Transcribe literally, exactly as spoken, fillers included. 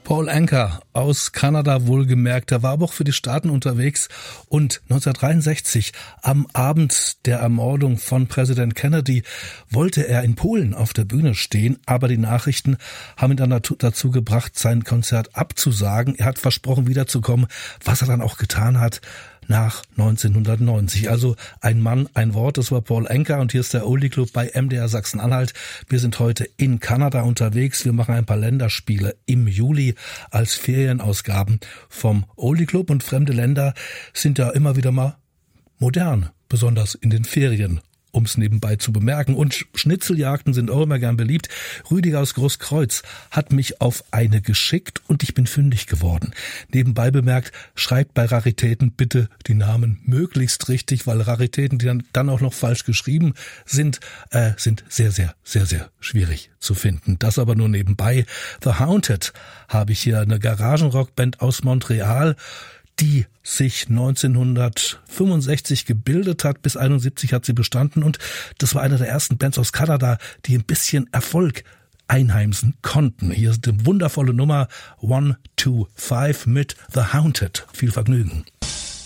Paul Anka aus Kanada wohlgemerkt, er war aber auch für die Staaten unterwegs und neunzehnhundertdreiundsechzig am Abend der Ermordung von Präsident Kennedy wollte er in Polen auf der Bühne stehen, aber die Nachrichten haben ihn dann dazu gebracht, sein Konzert abzusagen. Er hat versprochen, wiederzukommen, was er dann auch getan hat nach neunzehnhundertneunzig. Also ein Mann, ein Wort, das war Paul Anka und hier ist der Oldie Club bei M D R Sachsen-Anhalt. Wir sind heute in Kanada unterwegs. Wir machen ein paar Länderspiele im Juli als Ferienausgaben vom Oldie Club und fremde Länder sind ja immer wieder mal modern, besonders in den Ferien, um es nebenbei zu bemerken. Und Schnitzeljagden sind auch immer gern beliebt. Rüdiger aus Großkreuz hat mich auf eine geschickt und ich bin fündig geworden. Nebenbei bemerkt, schreibt bei Raritäten bitte die Namen möglichst richtig, weil Raritäten, die dann, dann auch noch falsch geschrieben sind, äh, sind sehr, sehr, sehr, sehr schwierig zu finden. Das aber nur nebenbei. The Haunted habe ich hier, eine Garagenrockband aus Montreal, die sich neunzehnhundertfünfundsechzig gebildet hat, bis einundsiebzig hat sie bestanden und das war eine der ersten Bands aus Kanada, die ein bisschen Erfolg einheimsen konnten. Hier ist eine wundervolle Nummer one two five mit The Haunted. Viel Vergnügen.